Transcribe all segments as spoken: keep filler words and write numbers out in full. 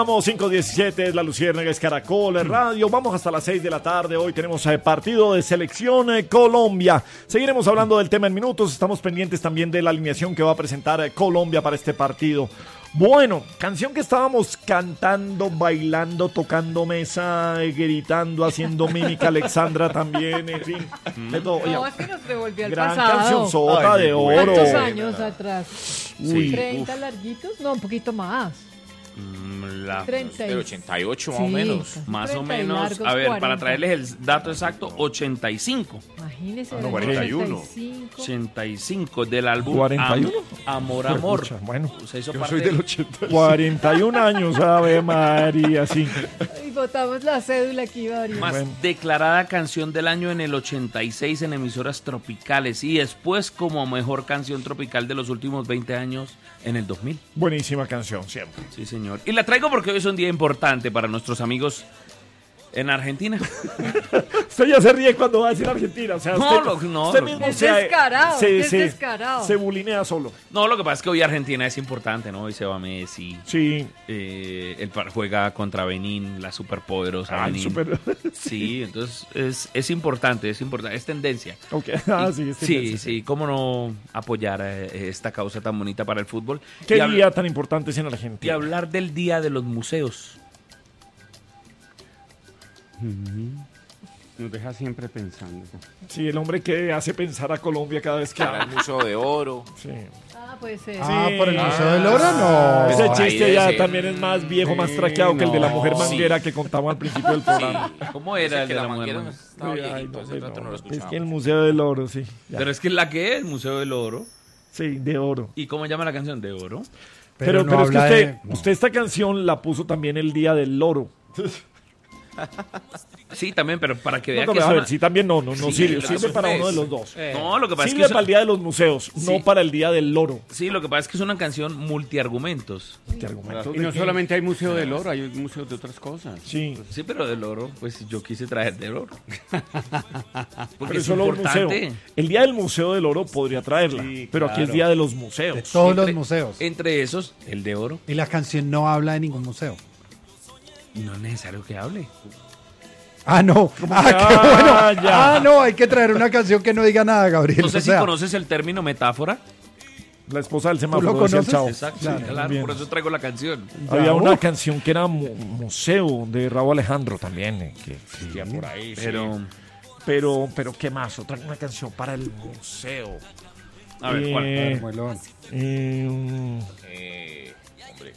Vamos, cinco diecisiete, es La Luciérnaga, es Caracol Radio. Vamos hasta las seis de la tarde. Hoy tenemos eh, partido de selección eh, Colombia. Seguiremos hablando del tema en minutos. Estamos pendientes también de la alineación que va a presentar eh, Colombia para este partido. Bueno, canción que estábamos cantando, bailando, tocando mesa, eh, gritando, haciendo mímica. Alexandra también, en fin. De todo. No, Oye, es que nos devolvió al gran pasado. canción sota de oro. ¿Cuántos años atrás? Uy, ¿treinta larguitos? No, un poquito más. La, treinta del ochenta y ocho Sí, más o menos. casi Más o treinta y menos, largos, a ver, cuarenta. para traerles el dato exacto, ochenta y cinco. Imagínese. Ah, no, del cuarenta y uno. ochenta y cinco. ochenta y cinco del álbum ¿cuarenta y uno? Am- Amor, Amor. Pucha, bueno, Se hizo Yo parte soy del ochenta. cuarenta y un años, Ave María, sí. Y botamos la cédula aquí, varios. Más Bueno. declarada canción del año en el ochenta y seis en emisoras tropicales y después como mejor canción tropical de los últimos veinte años en el dos mil. Buenísima canción, siempre. Sí, señor. Y la traigo porque hoy es un día importante para nuestros amigos en Argentina. Usted ya se ríe cuando va a decir Argentina. O sea, No, usted, lo- no, usted lo- mismo Es se, descarado, se, es se- descarado. se bulinea solo. No, lo que pasa es que hoy Argentina es importante, ¿no? Hoy se va Messi. Sí. Eh, el par- juega contra Benín, la superpoderosa Ay, Benín. super... Sí, entonces es, es importante, es importante, es tendencia. Ok. Ah, sí, este Sí, mes, sí, cómo no apoyar eh, esta causa tan bonita para el fútbol. Qué y, hab- día tan importante es en y Argentina. hablar del Día de los Museos. Nos deja siempre pensando. Sí, el hombre que hace pensar a Colombia cada vez que Para el habla. Museo de Oro. Sí. Ah, puede ser. Ah, Sí. por el Museo del Oro, no. Ese Por ahí chiste debe ya ser. también es más viejo, más Sí, traqueado que el de la no. mujer Sí. manguera que contamos al principio del programa. ¿Cómo era Dice el que de la, la mujer? manguera Manuel? estaba Ay, viejito, no, hace no, rato no lo es que el escuchamos. Museo del Oro, sí. Ya. Pero es que la que es, Museo del Oro. Sí, de oro. ¿Y cómo llama la canción? ¿De Oro? Pero, no pero es que habla usted, de- no. usted esta canción la puso también el día del loro. Sí, también, pero para que No, vea no, que a es ver, una- sí, también no, no, no Sí, sirve, lo sirve que para es- uno de los dos. Eh, No, lo que pasa es Sirve que es para el día de los museos, Sí. no para el día del loro. Sí, lo que pasa es que es una canción multiargumentos. ¿Qué argumentos Y de no qué? solamente hay Museo del Oro, hay museos de otras cosas. Sí, Sí, pero del oro, pues yo quise traer del oro. Porque pero es es solo un museo. importante. El día del museo del oro podría traerla, Sí, pero aquí es claro. día de los De museos. todos Entre- los museos. Entre esos, el de oro. Y la canción no habla de ningún museo. No es necesario que hable. Ah, no. Ah, que- qué Ah, bueno. ya. Ah, no, hay que traer una canción que no diga nada, Gabriel. No sé O si sea, conoces el término metáfora. La esposa del ¿Tú semáforo lo decía el conoces? chavo. Exacto, Claro, sí, claro, bien. por eso traigo la canción. Había Ya, una uh. canción que era mu- museo de Raúl Alejandro también, eh, que existía por ahí. sí. Pero, Pero, pero ¿qué más? Otra una canción para el museo. a ver, ¿cuál? Eh, Muelón. eh, Eh, hombre.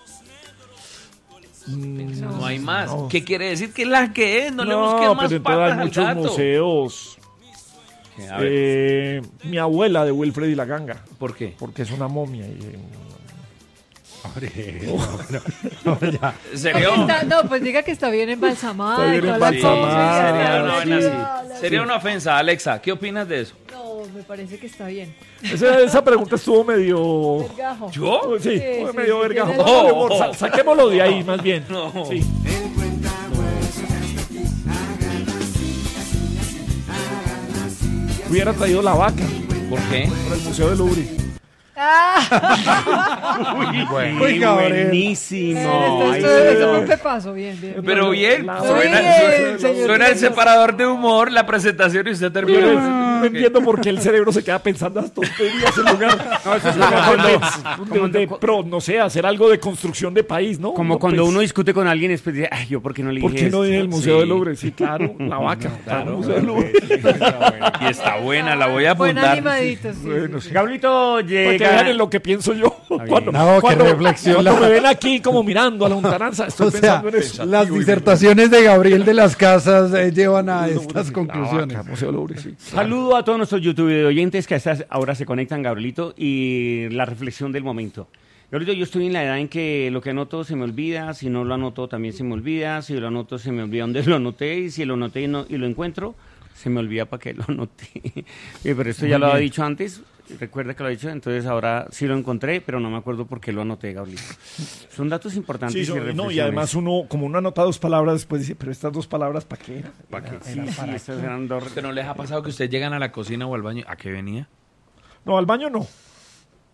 mm, No hay más. no. ¿Qué quiere decir que es la que es? No, le No, busques más pero entonces patas hay al muchos gato. museos. A ver, Eh, mi abuela de Wilfred y la Ganga, ¿por qué? porque es una momia. Y, eh, Gabriel, no, no, ya. Sería, Pues está- no, pues diga que está bien embalsamada. Está y bien toda la embalsamada, cosa, y sería está una, bien vaina allí. así. Sería una ofensa, Alexa. ¿Qué opinas de eso? No, me parece que está bien. esa, esa pregunta estuvo medio... Vergajo. ¿Yo? Sí, Sí, fue sí, medio sí, vergajo. tiene No, razón. amor, sa- saquémoslo de ahí, más bien. No. Sí. Hubiera traído la vaca ¿Por qué? para el Museo del Louvre. Uy, Gabriel. Buenísimo. Esto, Ahí esto, sí. esto fue un pepazo, bien, bien. bien. Pero bien, La suena, vaca. suena- Bien, señor. suena el separador de humor, la presentación y usted Yo termina. no, no entiendo por qué el cerebro se queda pensando las tonterías en lugar No, eso es en como lugar de- cuando, de, de pro, no sé, hacer algo de construcción de país, ¿no? como No, cuando pues, uno discute con alguien y después dice, ay, yo por qué no le dije ¿por qué no esto?". dije el Museo Sí. del Louvre? Sí, claro, la vaca. claro. el Museo del Louvre. Y está buena, la voy a Buen apuntar. animadito, sí. Bueno, sí. Gabrielito Para que vean llega. en lo que pienso yo. Cuando, No, qué cuando- reflexión cuando la- me ven aquí como mirando a la lontananza, estoy O sea, pensando en eso. las disertaciones de Gabriel de las Casas eh, llevan a estas La conclusiones. vaca, Museo del Louvre, sí. Saludo a todos nuestros YouTube oyentes que a estas ahora se conectan, Gabrielito, y la reflexión del momento. Gabrielito, yo estoy en la edad en que lo que anoto se me olvida, si no lo anoto también se me olvida, si lo anoto se me olvida dónde lo anoté, y si lo anoté y, no- y lo encuentro, se me olvida para qué lo anoté. Eh, Pero esto ya lo había dicho antes, recuerda que lo he dicho, entonces ahora sí lo encontré, pero no me acuerdo por qué lo anoté, Gabrielito. Son datos importantes Sí, y son- no, y reflexiones. además uno, como uno anota dos palabras, después dice, pero estas dos palabras, ¿para qué eran? ¿Para qué? Sí, sí, estas eran dos- ¿Que no les ha pasado que ustedes llegan a la cocina o al baño? ¿A qué venía? No, al baño no.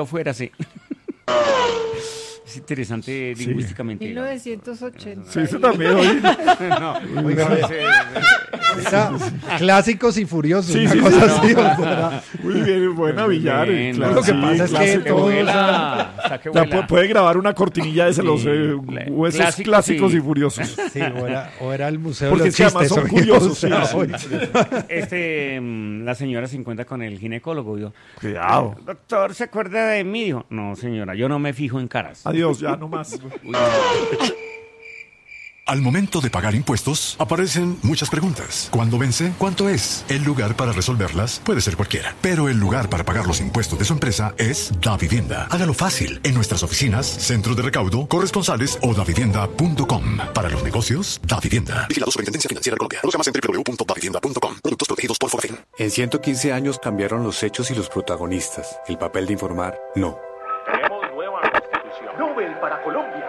lo fuera, sí. Es interesante Sí. lingüísticamente. mil novecientos ochenta. Sí, eso también, oye. No, Oiga, ese- Era clásicos y furiosos, Sí, una sí, cosa sí, así. no. o sea, Muy bien, buena Muy Villar. bien, claro, lo que sí, pasa es que clásico. todos- vuela, o sea, que O sea, vuela. pu- puede grabar una cortinilla de los Sí, eh, cla- huesos clásicos clásicos y- y furiosos. sí, o era, o era el museo Porque de es los que además chistes. son oiga, curiosos, o sea, sí, oiga. Este, mm, la señora se encuentra con el ginecólogo. Yo, Cuidado. doctor, ¿se acuerda de mí? Dijo, no, señora, yo no me fijo en caras. Adiós, ya no más. Al momento de pagar impuestos, aparecen muchas preguntas. ¿Cuándo vence? ¿Cuánto es? El lugar para resolverlas puede ser cualquiera. Pero el lugar para pagar los impuestos de su empresa es Davivienda. Hágalo fácil en nuestras oficinas, centros de recaudo, corresponsales o davivienda punto com. Para los negocios, Davivienda. Vigilado Superintendencia Financiera de Colombia. Conozca más en doble u doble u doble u punto davivienda punto com. Productos protegidos por Forfin. En ciento quince años cambiaron los hechos y los protagonistas. El papel de informar, no. Tenemos nueva constitución. Nobel para Colombia.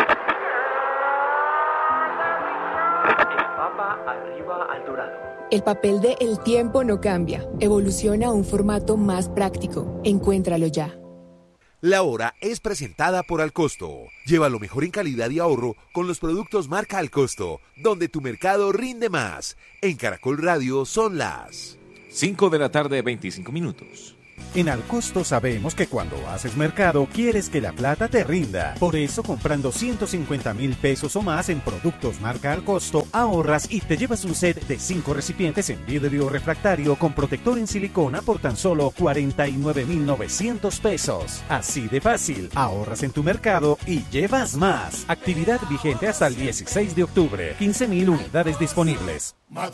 El Papa arriba al dorado. El papel de El tiempo no cambia. Evoluciona a un formato más práctico. Encuéntralo ya. La hora es presentada por Alcosto. Lleva lo mejor en calidad y ahorro con los productos marca Alcosto, donde tu mercado rinde más. En Caracol Radio son las cinco de la tarde, veinticinco minutos. En Alcosto sabemos que cuando haces mercado quieres que la plata te rinda. Por eso comprando ciento cincuenta mil pesos o más en productos marca Alcosto ahorras y te llevas un set de cinco recipientes en vidrio refractario con protector en silicona por tan solo cuarenta y nueve mil novecientos pesos. Así de fácil, ahorras en tu mercado y llevas más. Actividad vigente hasta el dieciséis de octubre. quince mil unidades disponibles.